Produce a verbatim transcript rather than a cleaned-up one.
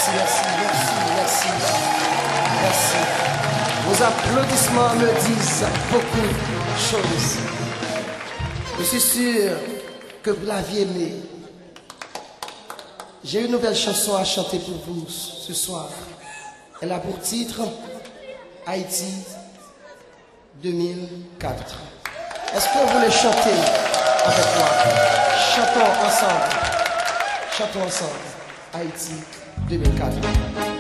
merci, merci, merci, merci. Vos applaudissements me disent beaucoup de choses. Je suis sûr que vous l'aviez aimé. J'ai une nouvelle chanson à chanter pour vous ce soir. Elle a pour titre Haïti deux mille quatre. Est-ce que vous voulez chanter avec moi? Chantons ensemble. Chantons ensemble. Haïti deux mille quatre.